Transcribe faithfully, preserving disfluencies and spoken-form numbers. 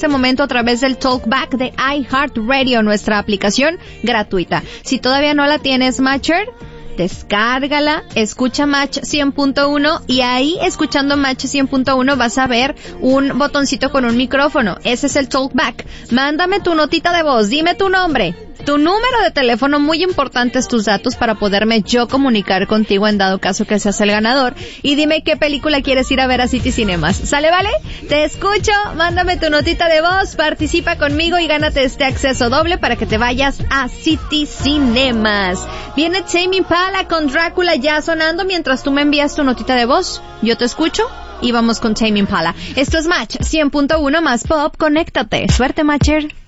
este momento a través del Talkback de iHeartRadio, nuestra aplicación gratuita. Si todavía no la tienes, Matcher, descárgala, escucha Match cien punto uno y ahí, escuchando Match cien punto uno, vas a ver un botoncito con un micrófono. Ese es el Talkback. Mándame tu notita de voz, dime tu nombre, tu número de teléfono, muy importantes tus datos para poderme yo comunicar contigo en dado caso que seas el ganador, y dime qué película quieres ir a ver a City Cinemas. ¿Sale, vale? Te escucho, mándame tu notita de voz, participa conmigo y gánate este acceso doble para que te vayas a City Cinemas. Viene Tame Impala con Drácula ya sonando mientras tú me envías tu notita de voz. Yo te escucho y vamos con Tame Impala. Esto es Match cien punto uno más pop, conéctate. Suerte, Matcher.